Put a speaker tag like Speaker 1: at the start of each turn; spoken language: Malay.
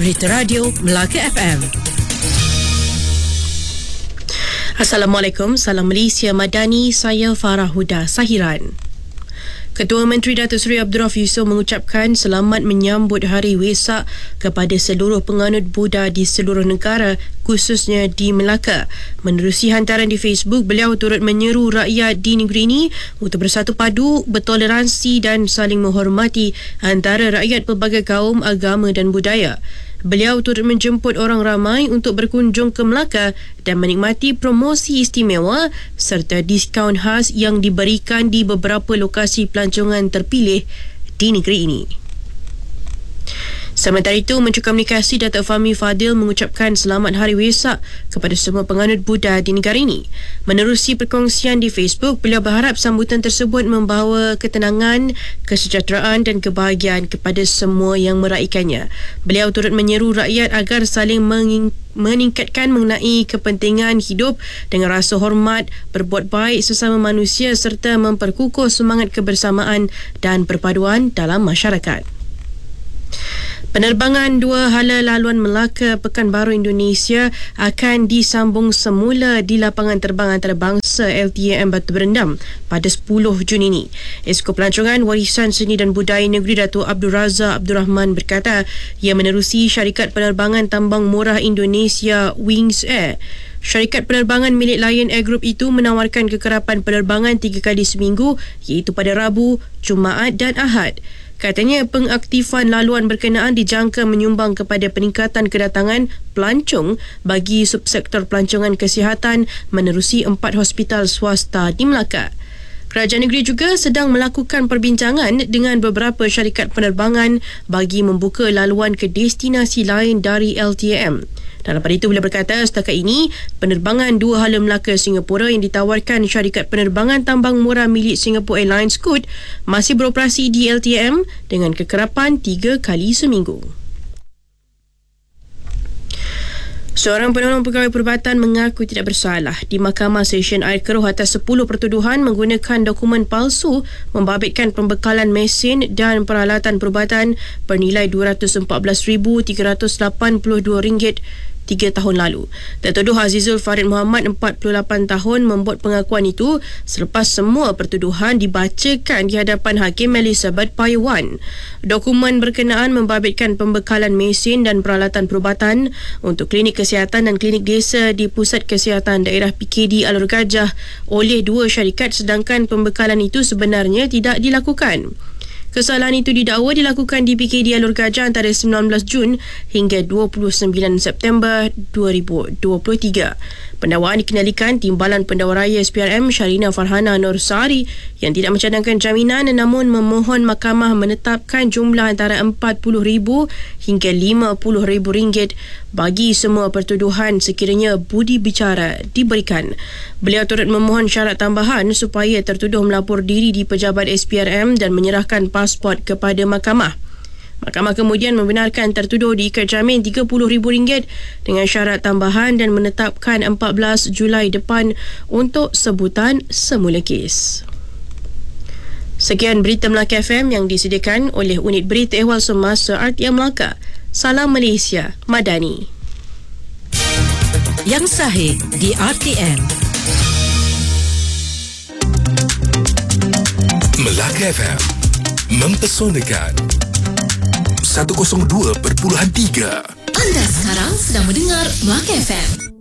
Speaker 1: Berita Radio Melaka FM. Assalamualaikum, salam Malaysia Madani, saya Farah Huda Sahiran. Ketua Menteri Datuk Seri Abdul Rauf Yusof mengucapkan selamat menyambut Hari Wesak kepada seluruh penganut Buddha di seluruh negara, khususnya di Melaka. Menerusi hantaran di Facebook, beliau turut menyeru rakyat di negeri ini untuk bersatu padu, bertoleransi dan saling menghormati antara rakyat pelbagai kaum, agama dan budaya. Beliau turut menjemput orang ramai untuk berkunjung ke Melaka dan menikmati promosi istimewa serta diskaun khas yang diberikan di beberapa lokasi pelancongan terpilih di negeri ini. Sementara itu, Menteri Komunikasi Datuk Fahmi Fadil mengucapkan selamat Hari Wesak kepada semua penganut Buddha di negara ini. Menerusi perkongsian di Facebook, beliau berharap sambutan tersebut membawa ketenangan, kesejahteraan dan kebahagiaan kepada semua yang meraihkannya. Beliau turut menyeru rakyat agar saling meningkatkan mengenai kepentingan hidup dengan rasa hormat, berbuat baik sesama manusia serta memperkukuh semangat kebersamaan dan perpaduan dalam masyarakat. Penerbangan dua hala laluan Melaka Pekanbaru Indonesia akan disambung semula di lapangan terbang antarabangsa LTAM Batu Berendam pada 10 Jun ini. Esko Pelancongan Warisan Seni dan Budaya Negeri Datuk Abdul Razak Abdul Rahman berkata ia menerusi syarikat penerbangan tambang murah Indonesia Wings Air. Syarikat penerbangan milik Lion Air Group itu menawarkan kekerapan penerbangan 3 kali seminggu, iaitu pada Rabu, Jumaat dan Ahad. Katanya pengaktifan laluan berkenaan dijangka menyumbang kepada peningkatan kedatangan pelancong bagi subsektor pelancongan kesihatan menerusi 4 hospital swasta di Melaka. Kerajaan negeri juga sedang melakukan perbincangan dengan beberapa syarikat penerbangan bagi membuka laluan ke destinasi lain dari LTAM. Dalam pada itu, beliau berkata setakat ini penerbangan dua hala Melaka Singapura yang ditawarkan syarikat penerbangan tambang murah milik Singapore Airlines Scoot masih beroperasi di LTAM dengan kekerapan 3 kali seminggu. Seorang penolong pegawai perubatan mengaku tidak bersalah di Mahkamah Session Air Keroh atas 10 pertuduhan menggunakan dokumen palsu membabitkan pembekalan mesin dan peralatan perubatan bernilai RM214,382 3 tahun lalu. Tertuduh Azizul Farid Muhammad 48 tahun membuat pengakuan itu selepas semua pertuduhan dibacakan di hadapan Hakim Elizabeth Paiwan. Dokumen berkenaan membabitkan pembekalan mesin dan peralatan perubatan untuk klinik kesihatan dan klinik desa di Pusat Kesihatan Daerah PKD Alor Gajah oleh dua syarikat, sedangkan pembekalan itu sebenarnya tidak dilakukan. Kesalahan itu didakwa dilakukan di PKD Alor Gajah antara 19 Jun hingga 29 September 2023. Pendakwaan dikenalikan Timbalan Pendakwa Raya SPRM Syarina Farhana Nur Sari yang tidak mencadangkan jaminan namun memohon mahkamah menetapkan jumlah antara RM40,000 hingga RM50,000 bagi semua pertuduhan sekiranya budi bicara diberikan. Beliau turut memohon syarat tambahan supaya tertuduh melapor diri di pejabat SPRM dan menyerahkan pasport kepada mahkamah. Mahkamah kemudian membenarkan tertuduh diikat jamin RM30,000 dengan syarat tambahan dan menetapkan 14 Julai depan untuk sebutan semula kes. Sekian berita Melaka FM yang disediakan oleh Unit Berita Ehwal Semasa RTM Melaka. Salam Malaysia Madani.
Speaker 2: Yang sahih di RTM.
Speaker 3: Melaka FM mempesonakan 102.3.
Speaker 2: Anda sekarang sedang mendengar Melaka FM.